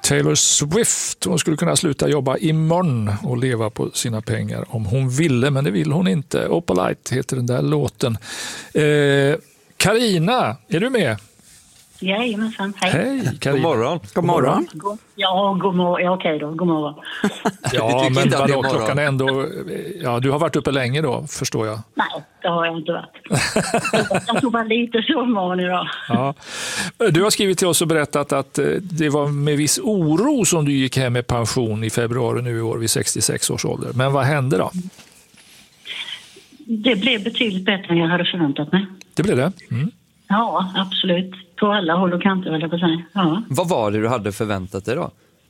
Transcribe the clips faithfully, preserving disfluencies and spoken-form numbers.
Taylor Swift, hon skulle kunna sluta jobba imorgon och leva på sina pengar om hon ville, men det vill hon inte. Opalite heter den där låten. Carina, eh, är du med? Jajamensan, hej. Hej, Carina. God morgon. God morgon. God, ja, god morgon. Ja, okej då, god morgon. Ja, men vadå, klockan är ändå... Ja, du har varit uppe länge då, förstår jag. Nej, det har jag inte varit. Jag tog bara lite sovmorgon idag. Ja. Du har skrivit till oss och berättat att det var med viss oro som du gick hem med pension i februari nu i år vid sextiosex års ålder. Men vad hände då? Det blev betydligt bättre än jag hade förväntat mig. Det blev det? Mm. Ja, absolut. På alla håll och kanter, vill jag på säga. Ja. Vad var det du hade förväntat dig då?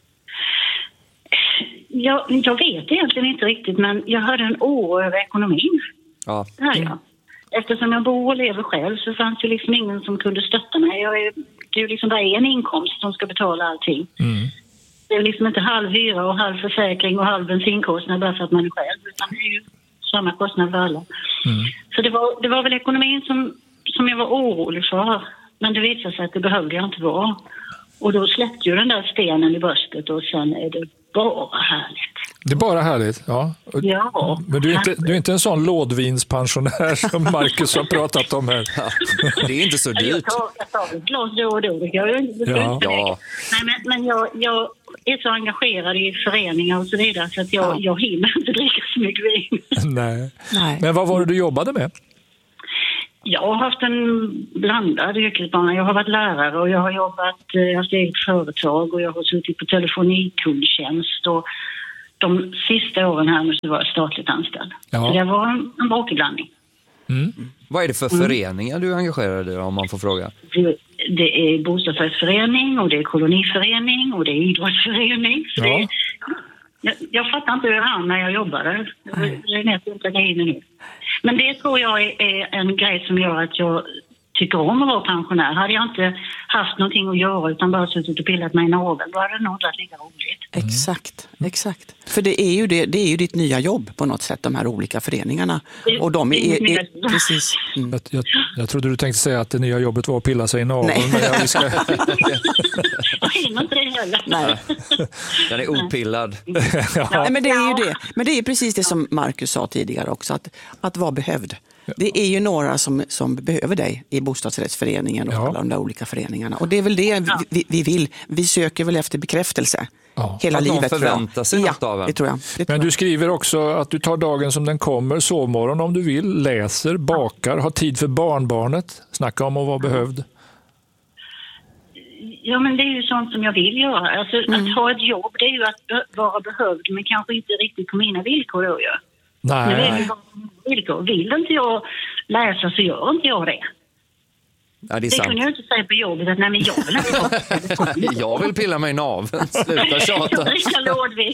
Jag, jag vet egentligen inte riktigt, men jag hade en oro över ekonomin. Ja. Det här, ja. Eftersom jag bor och lever själv så fanns det liksom ingen som kunde stötta mig. Jag är, det är ju liksom bara en inkomst som ska betala allting. Mm. Det är liksom inte halv hyra och halv försäkring och halv bensinkostnad bara för att man är själv, utan det är ju samma kostnad för alla. Mm. Så det var, det var väl ekonomin som, som jag var orolig för. Men det visade sig att det behövde jag inte vara. Och då släppte ju den där stenen i bröstet och sen är det bara härligt. Det är bara härligt, ja. Ja. Men du är, inte, du är inte en sån lådvinspensionär som Marcus har pratat om här. Ja, det är inte så dyrt. Jag tar, jag tar ett glas då och då. Jag är inte ja. Ja. Nej, men, men jag, jag är så engagerad i föreningar och så vidare så att jag, Ja. jag hinner inte dricka så mycket vin. Nej. Nej. Men vad var det du jobbade med? Jag har haft en blandad yrkesbana. Jag har varit lärare och jag har jobbat, jag har haft eget företag och jag har suttit på telefonikundtjänst och de sista åren här nu så var jag statligt anställd. Ja. Så det var en, en bråkig blandning. Mm. Vad är det för föreningar du engagerar dig om man får fråga? Det, det är bostadsrättsförening och det är koloniförening och det är idrottsförening. Så Ja. det, jag, jag fattar inte hur han när jag jobbade. Det är nästan inte in nu. Men det tror jag är, är en grej som gör att jag tycker om att vara pensionär. Hade jag inte haft någonting att göra utan bara suttit och pillat mig i naveln, då hade det nog inte varit lika roligt. Exakt, exakt. För det är ju det, det är ju ditt nya jobb på något sätt, de här olika föreningarna. Och de är, är, är precis. Mm. Jag, jag, jag trodde du tänkte säga att det nya jobbet var att pilla sig i naveln. Nej. Men jag, vi ska... Jag hinner inte det heller. Nej. Den är opillad. ja. Nej, men det är ju det. Men det är precis det som Marcus sa tidigare också, att, att vara behövd. Det är ju några som, som behöver dig i bostadsrättsföreningen och Ja. alla de där olika föreningarna. Och det är väl det vi, vi, vi vill. Vi söker väl efter bekräftelse Ja. hela Att någon livet. tror jag. förväntar sig ja, något av en. det tror jag. Det tror Men du jag. skriver också att du tar dagen som den kommer, sovmorgon om du vill, läser, bakar, har tid för barnbarnet, snacka om att vara behövd. Ja, men det är ju sånt som jag vill göra. Alltså, Mm. att ha ett jobb, det är ju att be- vara behövd, men kanske inte riktigt på mina villkor då ju. Nu är det Nej, ju bara på mina villkor. Vill inte jag läsa så gör inte jag det. Ja, det är Det kunde jag sant. inte säga på jobbet att nej, men jag vill inte ha det. Jag vill pilla mig i naveln. Sluta Jag tjata. dricker lådvin.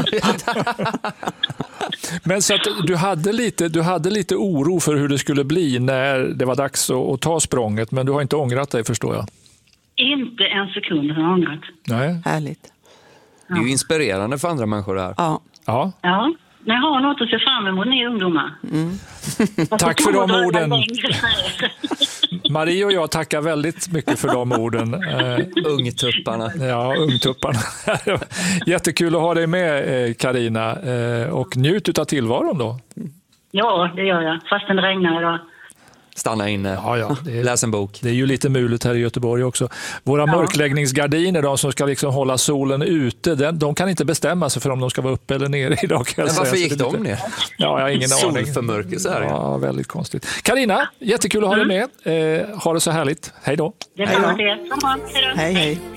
men så att du hade, lite, du hade lite oro för hur det skulle bli när det var dags att, att ta språnget, men du har inte ångrat dig, förstår jag. Inte en sekund har jag ångrat. Nej. Härligt. Det är ju inspirerande för andra människor det här. Ja. Ja. Ja, ni har något att se fram emot, ni ungdomar. Tack för de orden. Längre. Marie och jag tackar väldigt mycket för de orden. Eh, Ungtupparna. Ja, ungtupparna. Jättekul att ha dig med, Carina. Eh, och njut av tillvaron då. Ja, det gör jag. Fast det regnar idag. Stanna inne. Ja, ja, det är- Läs en bok. Det är ju lite muligt här i Göteborg också. Våra Ja. mörkläggningsgardiner, de som ska liksom hålla solen ute, den, de kan inte bestämma sig för om de ska vara uppe eller nere idag. Kan jag Men säga. varför Så gick det är de lite- ner? Ja, jag har ingen aning. Solförmörkelse här. Ja, väldigt konstigt. Carina, jättekul att ha dig med. Eh, ha det så härligt. Hej då. Det är bra det. Kom on, hej då. Hej, hej.